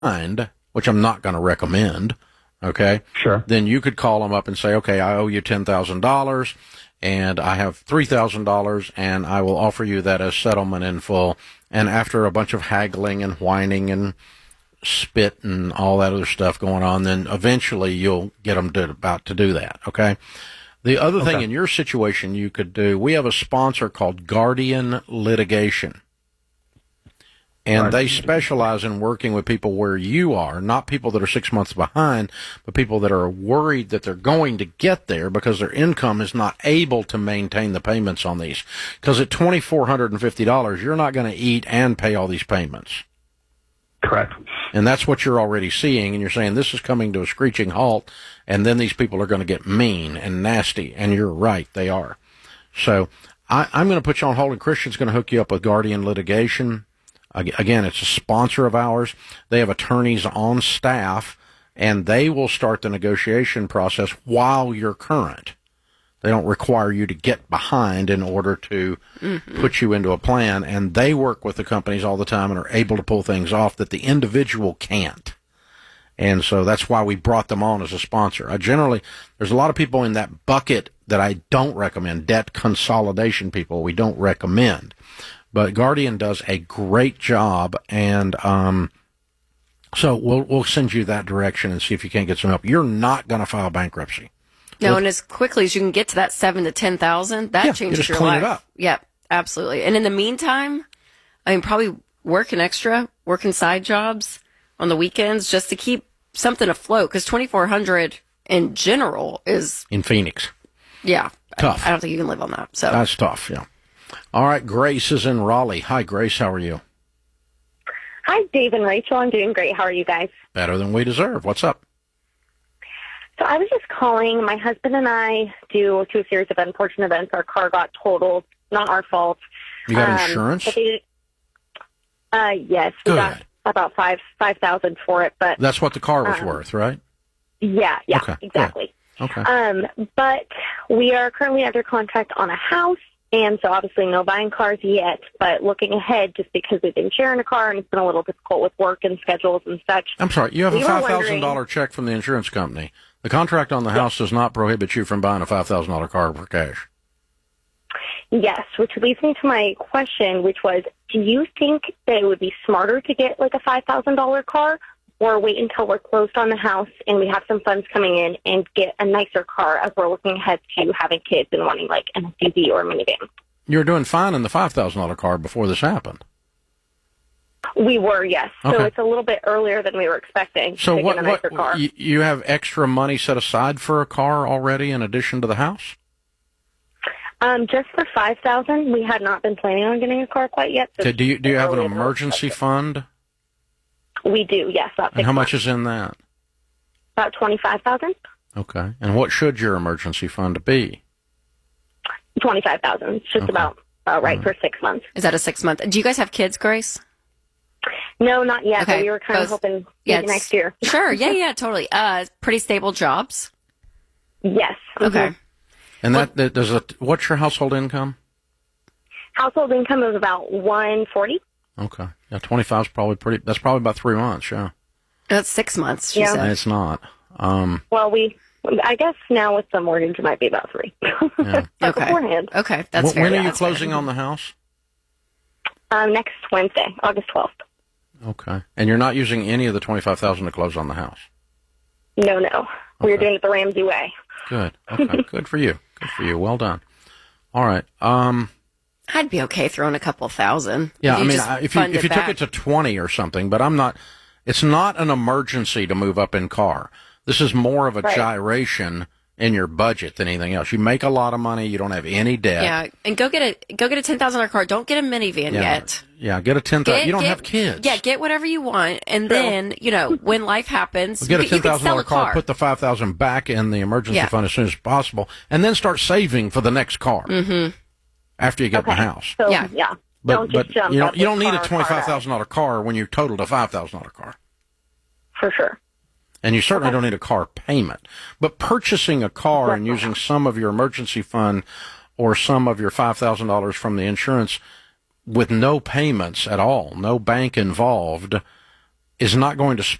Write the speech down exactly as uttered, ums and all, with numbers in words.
behind, which I'm not going to recommend, okay? Sure. Then you could call them up and say, okay, I owe you ten thousand dollars and I have three thousand dollars and I will offer you that as settlement in full. And after a bunch of haggling and whining and spit and all that other stuff going on, then eventually you'll get them to about to do that, okay? The other Okay. thing in your situation you could do, we have a sponsor called Guardian Litigation. And they specialize in working with people where you are, not people that are six months behind, but people that are worried that they're going to get there because their income is not able to maintain the payments on these. Because at two thousand four hundred fifty dollars, you're not going to eat and pay all these payments. Correct. And that's what you're already seeing, and you're saying this is coming to a screeching halt, and then these people are going to get mean and nasty, and you're right, they are. So I, I'm going to put you on hold, and Christian's going to hook you up with Guardian Litigation. Again, it's a sponsor of ours. They have attorneys on staff, and they will start the negotiation process while you're current. They don't require you to get behind in order to mm-hmm. put you into a plan, and they work with the companies all the time and are able to pull things off that the individual can't. And so that's why we brought them on as a sponsor. I generally, there's a lot of people in that bucket that I don't recommend, debt consolidation people we don't recommend. But Guardian does a great job, and um, so we'll we'll send you that direction and see if you can't get some help. You're not going to file bankruptcy. No, and as quickly as you can get to that seven to ten thousand, that yeah, changes you just your clean life. It up. Yeah, absolutely. And in the meantime, I mean, probably working extra, working side jobs on the weekends just to keep something afloat. Because twenty four hundred in general is in Phoenix. Yeah, tough. I, I don't think you can live on that. So that's tough. Yeah. All right, Grace is in Raleigh. Hi, Grace. How are you? Hi, Dave and Rachel. I'm doing great. How are you guys? Better than we deserve. What's up? So I was just calling. My husband and I, due to a series of unfortunate events, our car got totaled. Not our fault. You got um, insurance? But they, uh, yes. Good. We got about five five thousand for it, but that's what the car was um, worth, right? Yeah. Yeah. Okay, exactly. good. Okay. Um, but we are currently under contract on a house. And so obviously no buying cars yet, but looking ahead, just because we've been sharing a car and it's been a little difficult with work and schedules and such. I'm sorry, you have we a five thousand dollars check from the insurance company. The contract on the house does not prohibit you from buying a five thousand dollars car for cash. Yes, which leads me to my question, which was, do you think that it would be smarter to get like a five thousand dollars car or wait until we're closed on the house and we have some funds coming in and get a nicer car as we're looking ahead to having kids and wanting like an S U V or a minivan? You were doing fine in the five thousand dollars car before this happened. We were, yes. Okay. So it's a little bit earlier than we were expecting so to what, get a nicer what, car. You, you have extra money set aside for a car already in addition to the house? Um, just for five thousand dollars. We had not been planning on getting a car quite yet. So okay, do you, do you have an early emergency fund? We do, yes. About And how much months. is in that? About twenty-five thousand dollars. Okay. And what should your emergency fund be? twenty-five thousand dollars. It's just Okay. about uh, right All for six months. is that a six month? Do you guys have kids, Grace? No, not yet, Okay. but we were kind of Both- hoping yeah, maybe it's- next year. Sure. Yeah, yeah, totally. Uh, pretty stable jobs. Yes. Okay. Mhm. And that, that does a, what's your household income? Household income is about one forty. Okay. Yeah, twenty-five is probably pretty, that's probably about three months, yeah. That's six months, she Yeah. said. It's not. Um, Well, we, I guess now with the mortgage, it might be about three. Yeah. But Okay. beforehand, Okay, that's wh- fair. when are Yeah, you that's fair. closing on the house? um, next Wednesday, August twelfth. Okay. And you're not using any of the twenty-five thousand dollars to close on the house? No, no. We were Okay. doing it the Ramsey way. Good. Okay. Good for you. Good for you. Well done. All right. Um, I'd be okay throwing a couple thousand. yeah, if I you mean, just I- if you, fund if you took back. it to twenty or something, but I'm not, it's not an emergency to move up in car. This is more of a Right. gyration in your budget than anything else. You make a lot of money. You don't have any debt. Yeah, and go get a go get a ten thousand dollar car. Don't get a minivan Yeah. yet. Yeah. Get a ten thousand. Get- You don't get- have kids. Yeah, get whatever you want, and then you know when life happens, Get a you, ten you can thousand sell dollar a car, car. put the five thousand back in the emergency Yeah. fund as soon as possible, and then start saving for the next car Mm-hmm. after you get Okay. the house. So, Yeah. yeah. But don't just but jump you don't up you don't with need a car, twenty car five thousand dollar car when you totaled a five thousand dollar car, For sure. and you certainly Okay. don't need a car payment. But purchasing a car and using some of your emergency fund or some of your five thousand dollars from the insurance with no payments at all, no bank involved, is not going to